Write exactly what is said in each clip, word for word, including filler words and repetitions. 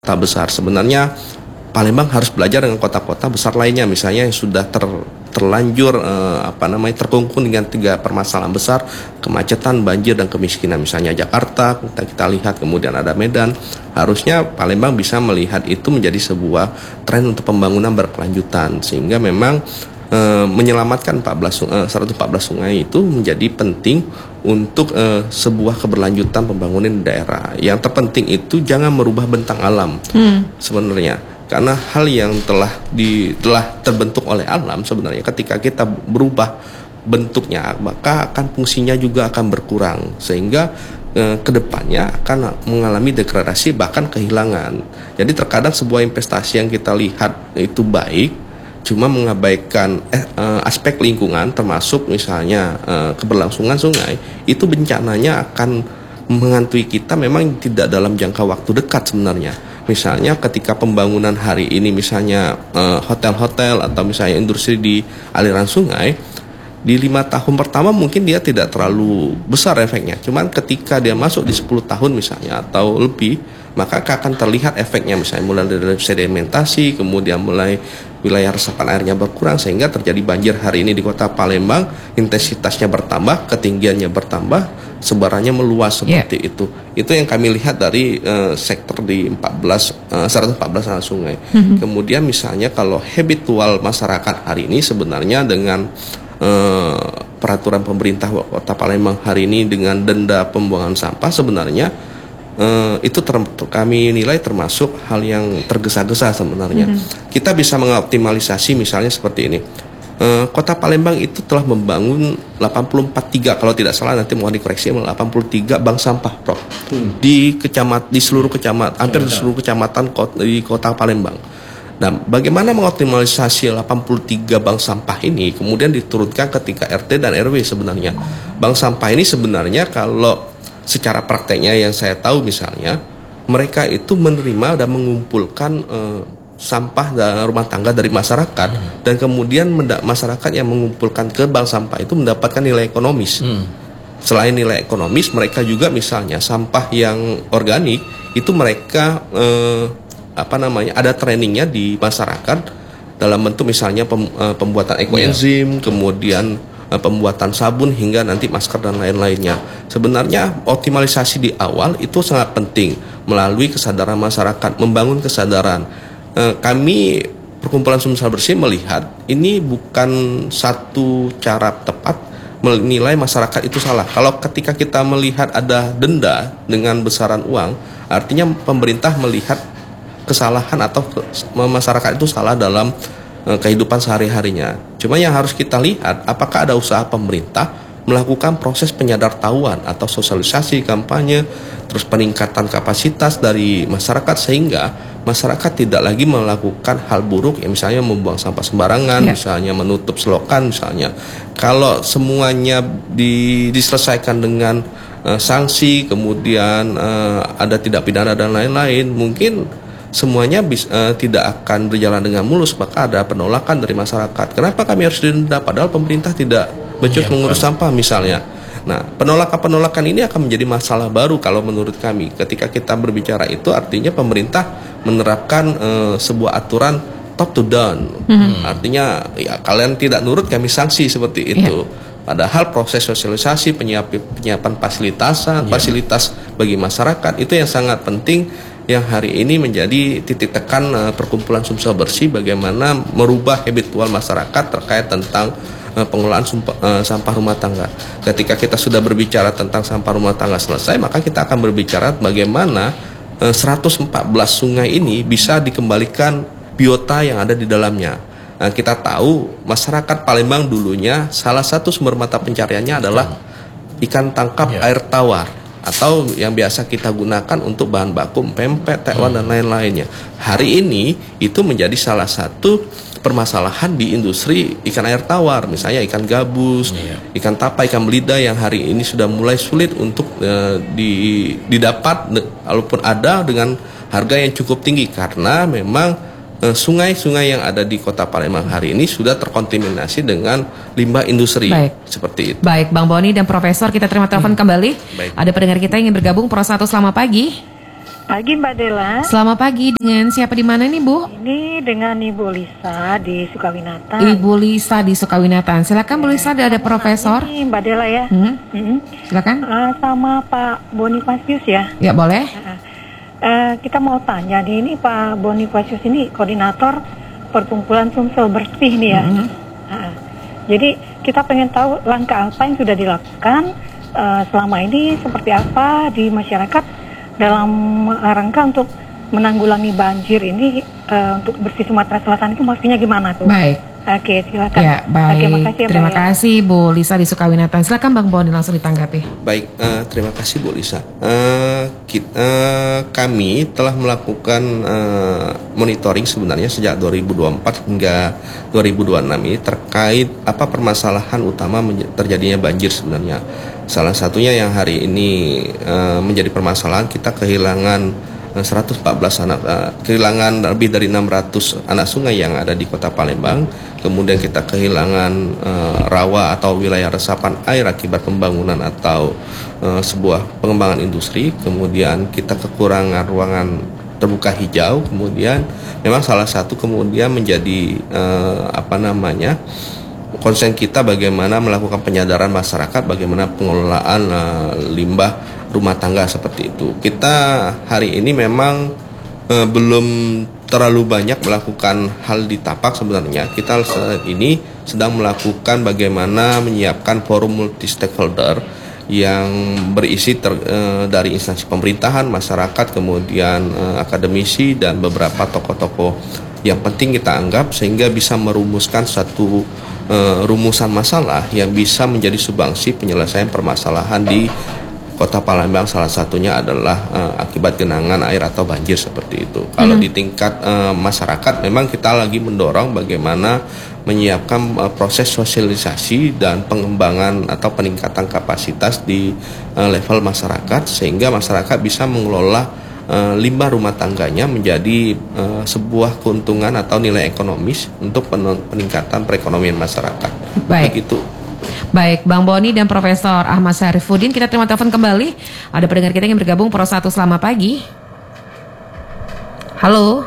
kota besar. Sebenarnya Palembang harus belajar dengan kota-kota besar lainnya, misalnya yang sudah ter, terlanjur eh, apa namanya terkungkung dengan tiga permasalahan besar, kemacetan, banjir, dan kemiskinan. Misalnya Jakarta, kita, kita lihat, kemudian ada Medan. Harusnya Palembang bisa melihat itu menjadi sebuah tren untuk pembangunan berkelanjutan, sehingga memang eh, menyelamatkan empat belas, eh, seratus empat belas sungai itu menjadi penting untuk eh, sebuah keberlanjutan pembangunan di daerah. Yang terpenting itu jangan merubah bentang alam hmm. sebenarnya. Karena hal yang telah di telah terbentuk oleh alam sebenarnya ketika kita berubah bentuknya, maka akan fungsinya juga akan berkurang, sehingga eh, kedepannya akan mengalami degradasi bahkan kehilangan. Jadi terkadang sebuah investasi yang kita lihat itu baik, cuma mengabaikan eh, eh, aspek lingkungan, termasuk misalnya eh, keberlangsungan sungai, itu bencananya akan menghantui kita memang tidak dalam jangka waktu dekat sebenarnya. Misalnya ketika pembangunan hari ini, misalnya uh, hotel-hotel atau misalnya industri di aliran sungai, di lima tahun pertama mungkin dia tidak terlalu besar efeknya. Cuman ketika dia masuk di sepuluh tahun misalnya atau lebih, maka akan terlihat efeknya, misalnya mulai dari sedimentasi, kemudian mulai wilayah resapan airnya berkurang, sehingga terjadi banjir hari ini di kota Palembang, intensitasnya bertambah, ketinggiannya bertambah, sebarannya meluas seperti yeah. itu. Itu yang kami lihat dari uh, sektor di empat belas, uh, seratus empat belas anak sungai. Mm-hmm. Kemudian misalnya kalau habitual masyarakat hari ini sebenarnya dengan uh, peraturan pemerintah kota Palembang hari ini dengan denda pembuangan sampah, sebenarnya Uh, itu ter kami nilai termasuk hal yang tergesa-gesa sebenarnya. Mm-hmm. Kita bisa mengoptimalisasi misalnya seperti ini. Uh, Kota Palembang itu telah membangun delapan puluh empat tiga, kalau tidak salah nanti mohon dikoreksi, delapan puluh tiga bank sampah, Prof. Hmm. Di kecamat di seluruh kecamatan, hampir di seluruh kecamatan kota, di Kota Palembang. Nah, bagaimana mengoptimalisasi delapan puluh tiga bank sampah ini kemudian diturunkan ketika R T dan R W sebenarnya. Bank sampah ini sebenarnya kalau secara prakteknya yang saya tahu misalnya, mereka itu menerima dan mengumpulkan eh, sampah dan rumah tangga dari masyarakat, hmm. dan kemudian masyarakat yang mengumpulkan ke bank sampah itu mendapatkan nilai ekonomis. Hmm. Selain nilai ekonomis, mereka juga misalnya sampah yang organik itu mereka eh, apa namanya ada trainingnya di masyarakat dalam bentuk misalnya pem, eh, pembuatan ekoenzim, yeah. kemudian pembuatan sabun hingga nanti masker dan lain-lainnya. Sebenarnya optimalisasi di awal itu sangat penting melalui kesadaran masyarakat, membangun kesadaran. E, kami Perkumpulan Sumsel Bersih melihat ini bukan satu cara tepat menilai masyarakat itu salah. Kalau ketika kita melihat ada denda dengan besaran uang, artinya pemerintah melihat kesalahan atau ke, masyarakat itu salah dalam kehidupan sehari-harinya. Cuma yang harus kita lihat, apakah ada usaha pemerintah melakukan proses penyadartahuan atau sosialisasi, kampanye, terus peningkatan kapasitas dari masyarakat sehingga masyarakat tidak lagi melakukan hal buruk, ya misalnya membuang sampah sembarangan, ya. misalnya menutup selokan misalnya. Kalau semuanya di, diselesaikan dengan uh, sanksi, kemudian uh, ada tindak pidana dan lain-lain, mungkin semuanya bis, uh, tidak akan berjalan dengan mulus, maka ada penolakan dari masyarakat. Kenapa kami harus didenda padahal pemerintah tidak becus ya, mengurus kan. sampah misalnya. Nah, penolakan-penolakan ini akan menjadi masalah baru kalau menurut kami. Ketika kita berbicara itu artinya pemerintah menerapkan uh, sebuah aturan top to down. Hmm. Artinya ya kalian tidak nurut kami sanksi seperti itu. Ya. Padahal proses sosialisasi, penyiapan, penyiapan fasilitasan, ya. fasilitas bagi masyarakat itu yang sangat penting, yang hari ini menjadi titik tekan uh, Perkumpulan Sumsel Bersih, bagaimana merubah habitual masyarakat terkait tentang uh, pengelolaan sumpa, uh, sampah rumah tangga. Ketika kita sudah berbicara tentang sampah rumah tangga selesai, maka kita akan berbicara bagaimana uh, seratus empat belas sungai ini bisa dikembalikan biota yang ada di dalamnya. Nah, kita tahu masyarakat Palembang dulunya salah satu sumber mata pencariannya adalah ikan tangkap ya. air tawar, atau yang biasa kita gunakan untuk bahan baku pempek, tekwan, hmm. dan lain-lainnya. Hari ini itu menjadi salah satu permasalahan di industri ikan air tawar, misalnya ikan gabus, yeah. ikan tapa, ikan belida yang hari ini sudah mulai sulit untuk uh, di, didapat, walaupun ada dengan harga yang cukup tinggi karena memang sungai-sungai yang ada di Kota Palembang hari ini sudah terkontaminasi dengan limbah industri. Baik. Seperti itu. Baik, Bang Boni dan Profesor, kita terima telepon hmm. kembali. Baik. Ada pendengar kita yang ingin bergabung. Pro satu, selamat pagi. Pagi Mbak Dela. Selamat pagi, dengan siapa di mana nih Bu? Ini dengan Ibu Lisa di Sukawinatan. Ibu Lisa di Sukawinatan. Silakan Bu Lisa, ada Profesor. Ini Mbak Dela ya. Hmm? Mm-hmm. Silakan. Uh, sama Pak Bonifasius ya. Ya boleh. Uh, uh, kita mau tanya nih, ini Pak Bonifasius ini koordinator perkumpulan Sumsel Bersih nih ya. Mm-hmm. uh, jadi kita pengen tahu langkah apa yang sudah dilakukan uh, selama ini, seperti apa di masyarakat dalam rangka untuk menanggulangi banjir ini, uh, untuk bersih Sumatera Selatan itu maksudnya gimana tuh? Baik. Oke, silakan. Ya, baik. Oke, makasih ya, terima Mbak, kasih Bu Lisa di Sukawinatan. Silakan Bang Boni langsung ditanggapi. Baik, uh, terima kasih Bu Lisa. Uh, kita, uh, kami telah melakukan uh, monitoring sebenarnya sejak dua ribu dua puluh empat hingga dua ribu dua puluh enam ini terkait apa permasalahan utama terjadinya banjir sebenarnya. Salah satunya yang hari ini uh, menjadi permasalahan, kita kehilangan uh, seratus empat belas anak, uh, kehilangan lebih dari enam ratus anak sungai yang ada di Kota Palembang. Kemudian kita kehilangan uh, rawa atau wilayah resapan air akibat pembangunan atau uh, sebuah pengembangan industri. Kemudian kita kekurangan ruangan terbuka hijau. Kemudian memang salah satu kemudian menjadi uh, apa namanya konsen kita bagaimana melakukan penyadaran masyarakat, bagaimana pengelolaan uh, limbah rumah tangga seperti itu. Kita hari ini memang uh, belum terlalu banyak melakukan hal di tapak sebenarnya. Kita saat ini sedang melakukan bagaimana menyiapkan forum multi stakeholder yang berisi ter, uh, dari instansi pemerintahan, masyarakat, kemudian uh, akademisi dan beberapa tokoh-tokoh yang penting kita anggap, sehingga bisa merumuskan satu Uh, rumusan masalah yang bisa menjadi sumbangsi penyelesaian permasalahan di Kota Palembang. Salah satunya adalah uh, akibat genangan air atau banjir seperti itu. Mm-hmm. Kalau di tingkat uh, masyarakat, memang kita lagi mendorong bagaimana menyiapkan uh, proses sosialisasi dan pengembangan atau peningkatan kapasitas di uh, level masyarakat, sehingga masyarakat bisa mengelola Uh, limbah rumah tangganya menjadi uh, sebuah keuntungan atau nilai ekonomis untuk peningkatan perekonomian masyarakat. Baik. Begitu. Baik, Bang Boni dan Profesor Ahmad Syarifuddin, kita terima telepon kembali. Ada pendengar kita yang bergabung, Pro satu, selamat pagi. Halo.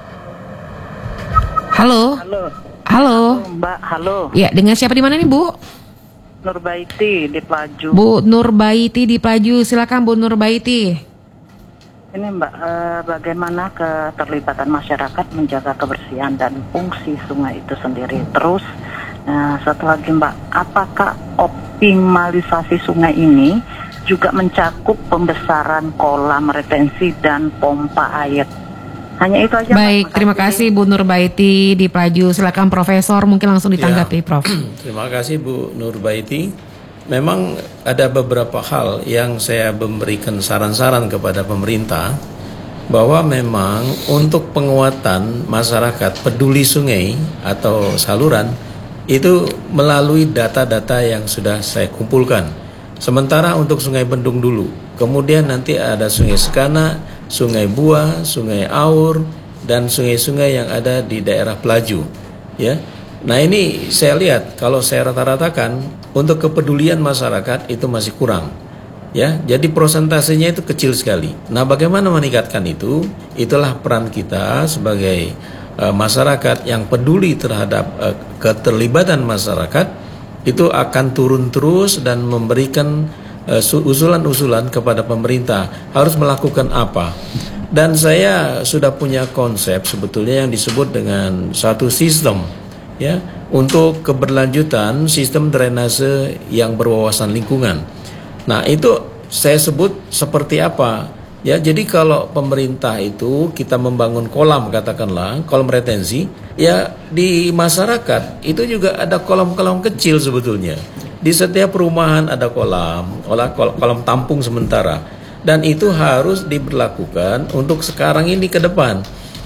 Halo. Halo. Halo. Mbak, halo. Ya, dengan siapa di mana nih Bu? Nurbaiti di Pelaju. Bu Nurbaiti di Pelaju, silakan Bu Nurbaiti. Ini Mbak, eh, bagaimana keterlibatan masyarakat menjaga kebersihan dan fungsi sungai itu sendiri. Terus, eh, satu lagi Mbak, apakah optimalisasi sungai ini juga mencakup pembesaran kolam retensi dan pompa air? Hanya itu aja. Baik, Mbak, terima kasih Bu Nurbaiti di Pelaju. Silakan Profesor, mungkin langsung ditanggapi, ya. Prof. Terima kasih Bu Nurbaiti. Memang ada beberapa hal yang saya memberikan saran-saran kepada pemerintah, bahwa memang untuk penguatan masyarakat peduli sungai atau saluran itu melalui data-data yang sudah saya kumpulkan. Sementara untuk Sungai Bendung dulu, kemudian nanti ada Sungai Sekana, Sungai Buah, Sungai Aur, dan sungai-sungai yang ada di daerah Pelaju, ya. Nah ini saya lihat, kalau saya rata-ratakan untuk kepedulian masyarakat itu masih kurang, ya. Jadi prosentasenya itu kecil sekali. Nah bagaimana meningkatkan itu? Itulah peran kita sebagai uh, masyarakat yang peduli terhadap uh, keterlibatan masyarakat, itu akan turun terus dan memberikan uh, usulan-usulan kepada pemerintah harus melakukan apa. Dan saya sudah punya konsep sebetulnya yang disebut dengan satu sistem, ya, untuk keberlanjutan sistem drainase yang berwawasan lingkungan. Nah itu saya sebut seperti apa, ya. Jadi kalau pemerintah itu kita membangun kolam, katakanlah kolam retensi, ya di masyarakat itu juga ada kolam-kolam kecil sebetulnya. Di setiap perumahan ada kolam, kolam tampung sementara, dan itu harus diberlakukan untuk sekarang ini ke depan.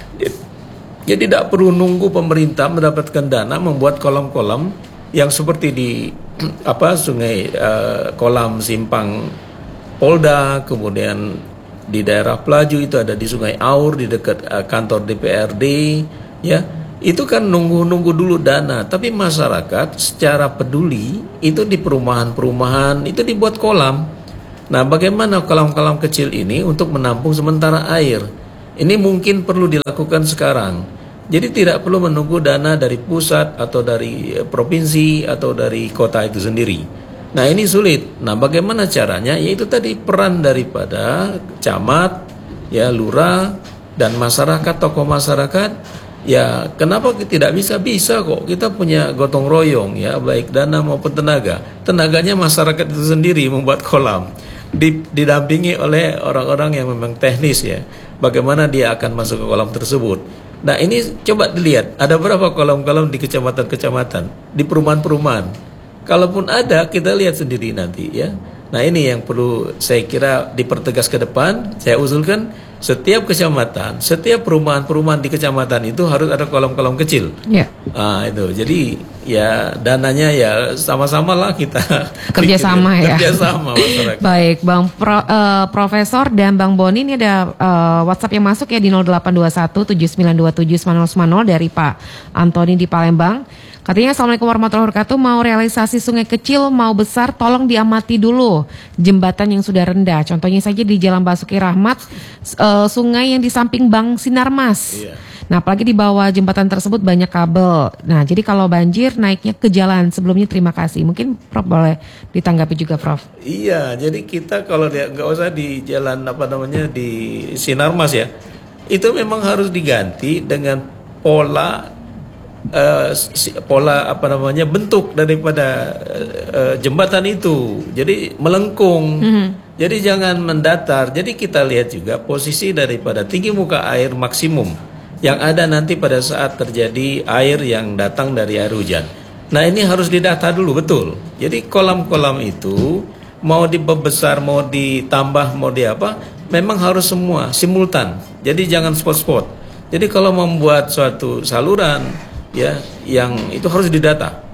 Jadi tidak perlu nunggu pemerintah mendapatkan dana membuat kolam-kolam yang seperti di apa sungai uh, kolam simpang Polda, kemudian di daerah Pelaju itu ada di Sungai Aur di dekat uh, kantor D P R D, ya. Itu kan nunggu-nunggu dulu dana, tapi masyarakat secara peduli itu di perumahan-perumahan itu dibuat kolam. Nah, bagaimana kolam-kolam kecil ini untuk menampung sementara air? Ini mungkin perlu dilakukan sekarang. Jadi tidak perlu menunggu dana dari pusat atau dari provinsi atau dari kota itu sendiri. Nah, ini sulit. Nah, bagaimana caranya? Yaitu tadi peran daripada camat, ya lurah dan masyarakat, tokoh masyarakat. Ya, kenapa tidak bisa? Bisa kok. Kita punya gotong royong ya, baik dana maupun tenaga. Tenaganya masyarakat itu sendiri membuat kolam. Didampingi oleh orang-orang yang memang teknis ya. Bagaimana dia akan masuk ke kolam tersebut. Nah, ini coba dilihat, ada berapa kolam-kolam di kecamatan-kecamatan, di perumahan-perumahan. Kalaupun ada, kita lihat sendiri nanti ya. Nah, ini yang perlu saya kira dipertegas ke depan. Saya usulkan setiap kecamatan, setiap perumahan-perumahan di kecamatan itu harus ada kolam-kolam kecil. Ya. Ah, itu. Jadi ya dananya ya sama-sama lah kita kerjasama ya. Kerjasama masyarakat. Baik, Bang Pro, uh, Profesor dan Bang Boni, ini ada uh, WhatsApp yang masuk ya di nol delapan dua satu tujuh sembilan dua tujuh sembilan nol sembilan nol dari Pak Antoni di Palembang. Katanya Assalamualaikum warahmatullahi wabarakatuh, mau realisasi sungai kecil mau besar tolong diamati dulu jembatan yang sudah rendah. Contohnya saja di Jalan Basuki Rahmat, uh, sungai yang di samping Bank Sinarmas. Iya. Nah, apalagi di bawah jembatan tersebut banyak kabel. Nah, jadi kalau banjir naiknya ke jalan. Sebelumnya terima kasih. Mungkin Prof boleh ditanggapi juga, Prof. Iya, jadi kita kalau dia nggak usah di jalan apa namanya di Sinarmas ya, itu memang harus diganti dengan pola uh, pola apa namanya bentuk daripada uh, jembatan itu. Jadi melengkung. Mm-hmm. Jadi jangan mendatar. Jadi kita lihat juga posisi daripada tinggi muka air maksimum yang ada nanti pada saat terjadi air yang datang dari air hujan. Nah, ini harus didata dulu betul. Jadi kolam-kolam itu mau dibesar, mau ditambah, mau di apa, memang harus semua simultan. Jadi jangan spot-spot. Jadi kalau membuat suatu saluran ya yang itu harus didata.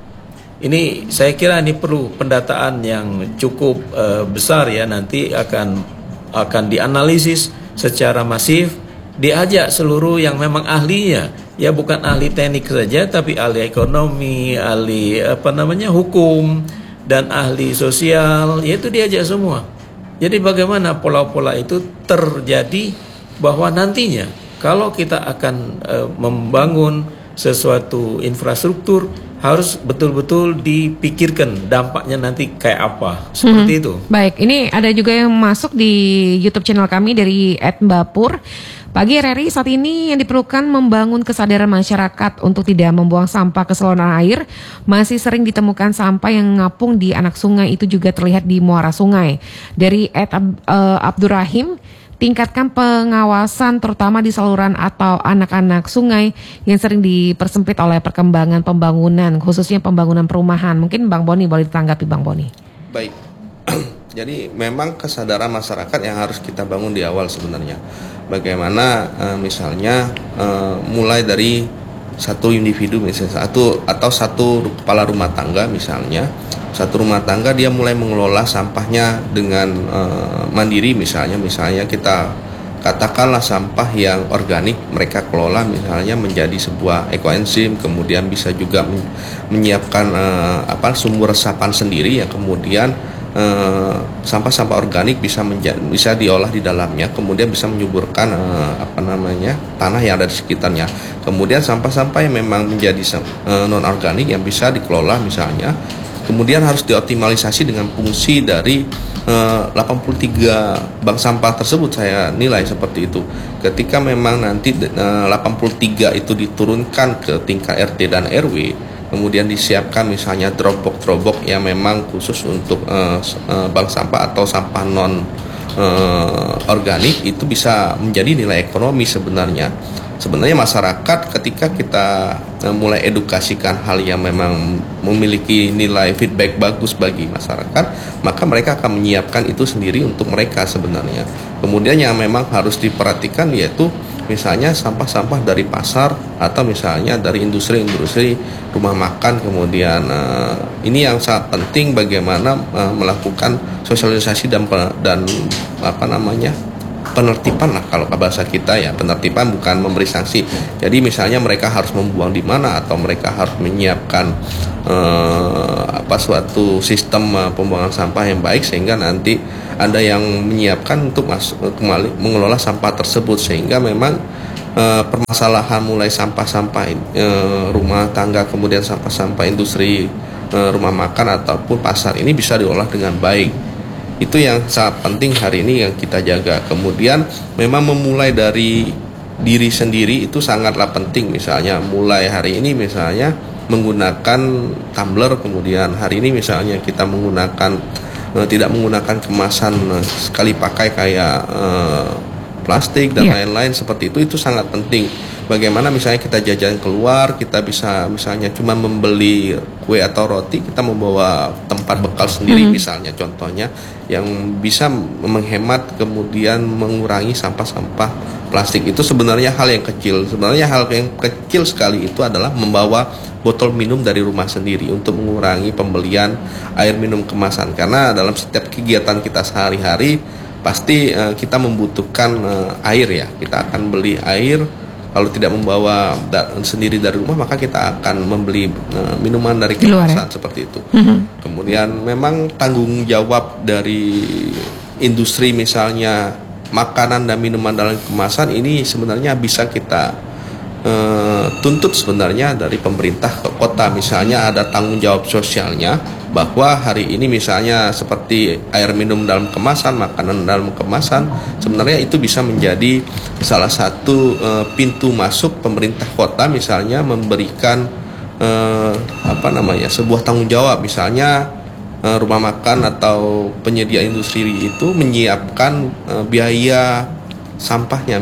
Ini saya kira ini perlu pendataan yang cukup uh, besar ya, nanti akan akan dianalisis secara masif. Diajak seluruh yang memang ahlinya, ya bukan ahli teknik saja, tapi ahli ekonomi, ahli apa namanya hukum, dan ahli sosial, yaitu diajak semua. Jadi bagaimana pola-pola itu terjadi bahwa nantinya kalau kita akan e, membangun sesuatu infrastruktur harus betul-betul dipikirkan dampaknya nanti kayak apa, seperti hmm. itu. Baik, ini ada juga yang masuk di YouTube channel kami dari et mbapur. Pagi R R I, saat ini yang diperlukan membangun kesadaran masyarakat untuk tidak membuang sampah ke saluran air. Masih sering ditemukan sampah yang ngapung di anak sungai, itu juga terlihat di muara sungai. Dari Ed Ab, uh, Abdurrahim, tingkatkan pengawasan terutama di saluran atau anak-anak sungai yang sering dipersempit oleh perkembangan pembangunan, khususnya pembangunan perumahan. Mungkin Bang Boni boleh ditanggapi, Bang Boni. Baik. Jadi memang kesadaran masyarakat yang harus kita bangun di awal sebenarnya. Bagaimana uh, misalnya uh, mulai dari satu individu misalnya satu atau satu kepala rumah tangga misalnya, satu rumah tangga dia mulai mengelola sampahnya dengan uh, mandiri misalnya, misalnya kita katakanlah sampah yang organik mereka kelola misalnya menjadi sebuah ekoenzim, kemudian bisa juga men- menyiapkan uh, apa sumber resapan sendiri yang kemudian Uh, sampah-sampah organik bisa menja- bisa diolah di dalamnya, kemudian bisa menyuburkan uh, apa namanya tanah yang ada di sekitarnya. Kemudian sampah-sampah yang memang menjadi uh, non organik yang bisa dikelola misalnya, kemudian harus dioptimalisasi dengan fungsi dari uh, delapan puluh tiga bank sampah tersebut. Saya nilai seperti itu. Ketika memang nanti uh, delapan puluh tiga itu diturunkan ke tingkat R T dan R W, kemudian disiapkan misalnya drop-box-drop-box yang memang khusus untuk uh, uh, bank sampah atau sampah non uh, organik, itu bisa menjadi nilai ekonomi sebenarnya. Sebenarnya masyarakat ketika kita uh, mulai edukasikan hal yang memang memiliki nilai feedback bagus bagi masyarakat, maka mereka akan menyiapkan itu sendiri untuk mereka sebenarnya. Kemudian yang memang harus diperhatikan yaitu misalnya sampah-sampah dari pasar atau misalnya dari industri-industri rumah makan. Kemudian uh, ini yang sangat penting bagaimana uh, melakukan sosialisasi dan dan apa namanya penertiban lah kalau bahasa kita ya, penertiban bukan memberi sanksi. Jadi misalnya mereka harus membuang di mana atau mereka harus menyiapkan eh, apa suatu sistem eh, pembuangan sampah yang baik sehingga nanti ada yang menyiapkan untuk masuk kembali mengelola sampah tersebut, sehingga memang eh, permasalahan mulai sampah-sampah eh, rumah tangga kemudian sampah-sampah industri eh, rumah makan ataupun pasar ini bisa diolah dengan baik. Itu yang sangat penting hari ini yang kita jaga. Kemudian memang memulai dari diri sendiri itu sangatlah penting. Misalnya mulai hari ini misalnya menggunakan tumbler, kemudian hari ini misalnya kita menggunakan eh, tidak menggunakan kemasan eh, sekali pakai kayak eh, plastik dan Yeah. lain-lain seperti itu. Itu sangat penting. Bagaimana misalnya kita jajan keluar, kita bisa misalnya cuma membeli kue atau roti, kita membawa tempat bekal sendiri, mm-hmm. misalnya contohnya yang bisa menghemat kemudian mengurangi sampah-sampah plastik. Itu sebenarnya hal yang kecil. Sebenarnya hal yang kecil sekali itu adalah membawa botol minum dari rumah sendiri untuk mengurangi pembelian air minum kemasan. Karena dalam setiap kegiatan kita sehari-hari pasti uh, kita membutuhkan uh, air ya. Kita akan beli air. Kalau tidak membawa da- sendiri dari rumah, maka kita akan membeli uh, minuman dari kemasan ya? Seperti itu. Mm-hmm. Kemudian memang tanggung jawab dari industri misalnya makanan dan minuman dalam kemasan ini sebenarnya bisa kita uh, tuntut sebenarnya dari pemerintah ke kota. Misalnya ada tanggung jawab sosialnya bahwa hari ini misalnya seperti air minum dalam kemasan, makanan dalam kemasan, sebenarnya itu bisa menjadi salah satu uh, pintu masuk pemerintah kota misalnya memberikan uh, apa namanya sebuah tanggung jawab. Misalnya uh, rumah makan atau penyedia industri itu menyiapkan uh, biaya sampahnya.